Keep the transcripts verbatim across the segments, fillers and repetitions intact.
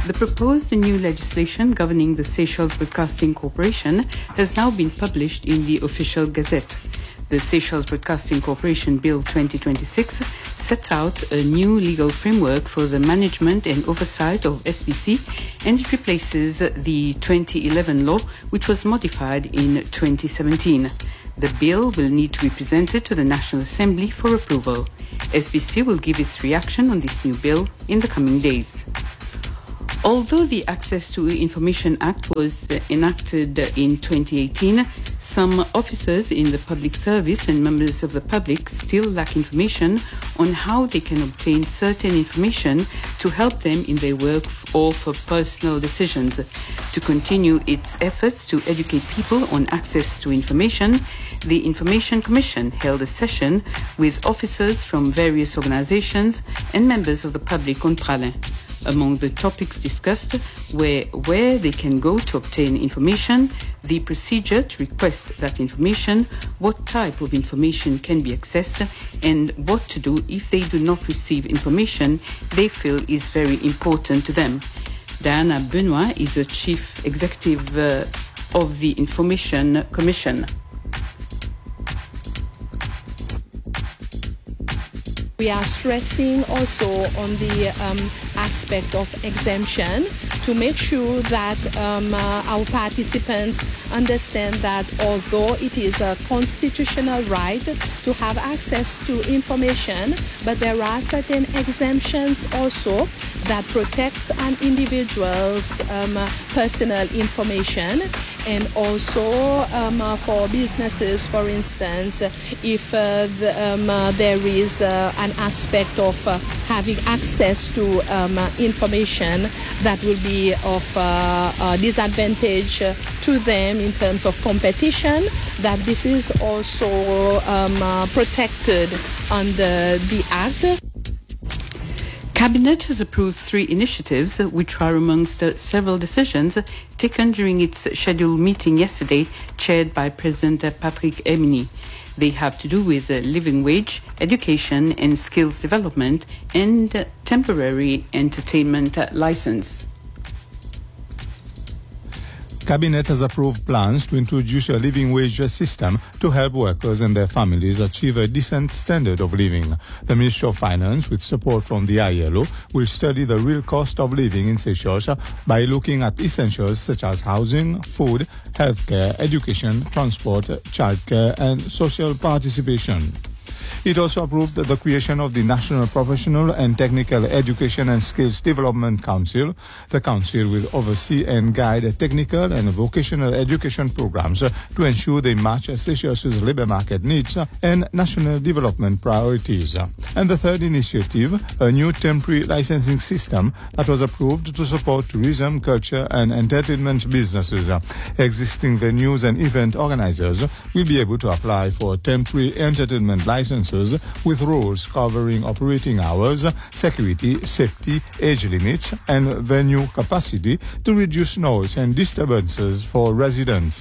The proposed new legislation governing the Seychelles Broadcasting Corporation has now been published in the official gazette. The Seychelles Broadcasting Corporation Bill twenty twenty-six sets out a new legal framework for the management and oversight of S B C, and it replaces the twenty eleven law, which was modified in twenty seventeen. The bill will need to be presented to the National Assembly for approval. S B C will give its reaction on this new bill in the coming days. Although the Access to Information Act was enacted in twenty eighteen, some officers in the public service and members of the public still lack information on how they can obtain certain information to help them in their work or for personal decisions. To continue its efforts to educate people on access to information, the Information Commission held a session with officers from various organizations and members of the public on Pralin. Among the topics discussed were where they can go to obtain information, the procedure to request that information, what type of information can be accessed, and what to do if they do not receive information they feel is very important to them. Diana Benoit is the Chief Executive uh, of the Information Commission. We are stressing also on the um, aspect of exemption to make sure that um, uh, our participants understand that although it is a constitutional right to have access to information, but there are certain exemptions also that protects an individual's um, personal information, and also um, uh, for businesses, for instance, if uh, the, um, uh, there is uh, an aspect of uh, having access to um, uh, information that will be of uh, uh, disadvantage uh, to them in terms of competition, that this is also um, uh, protected under the Act. Cabinet has approved three initiatives, which are amongst uh, several decisions taken during its scheduled meeting yesterday, chaired by President Patrick Emini. They have to do with uh, living wage, education and skills development, and uh, temporary entertainment uh, license. Cabinet has approved plans to introduce a living wage system to help workers and their families achieve a decent standard of living. The Ministry of Finance, with support from the I L O, will study the real cost of living in Seychelles by looking at essentials such as housing, food, healthcare, education, transport, childcare and social participation. It also approved the creation of the National Professional and Technical Education and Skills Development Council. The council will oversee and guide technical and vocational education programs to ensure they match Seychelles' labour market needs and national development priorities. And the third initiative, a new temporary licensing system that was approved to support tourism, culture and entertainment businesses. Existing venues and event organizers will be able to apply for temporary entertainment licenses with rules covering operating hours, security, safety, age limits, and venue capacity to reduce noise and disturbances for residents.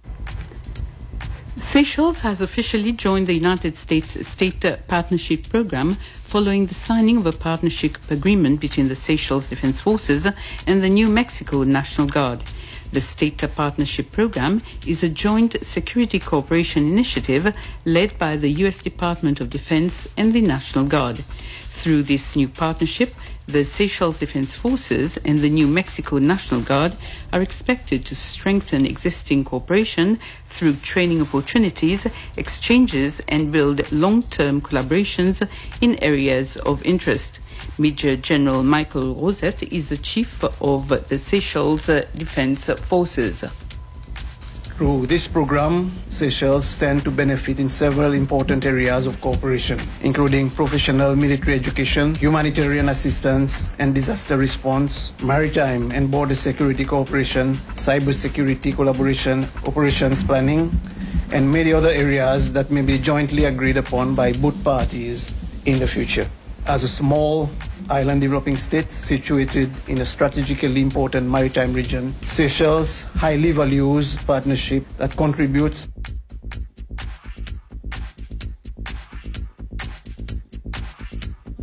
Seychelles has officially joined the United States State Partnership Program following the signing of a partnership agreement between the Seychelles Defense Forces and the New Mexico National Guard. The State Partnership Program is a joint security cooperation initiative led by the U S Department of Defense and the National Guard. Through this new partnership, the Seychelles Defense Forces and the New Mexico National Guard are expected to strengthen existing cooperation through training opportunities, exchanges, and build long-term collaborations in areas of interest. Major General Michael Rosette is the chief of the Seychelles Defense Forces. Through this program, Seychelles stand to benefit in several important areas of cooperation, including professional military education, humanitarian assistance and disaster response, maritime and border security cooperation, cybersecurity collaboration, operations planning, and many other areas that may be jointly agreed upon by both parties in the future. As a small island developing state situated in a strategically important maritime region, Seychelles highly values partnership that contributes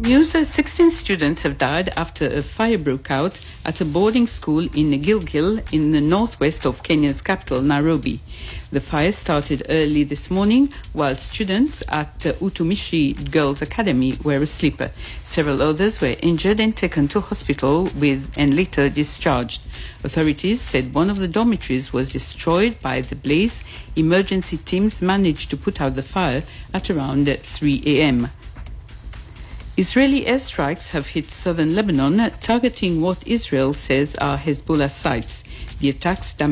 News: sixteen students have died after a fire broke out at a boarding school in Gilgil in the northwest of Kenya's capital, Nairobi. The fire started early this morning while students at uh, Utumishi Girls Academy were asleep. Several others were injured and taken to hospital with and later discharged. Authorities said one of the dormitories was destroyed by the blaze. Emergency teams managed to put out the fire at around three a.m. Israeli airstrikes have hit southern Lebanon, targeting what Israel says are Hezbollah sites. The attacks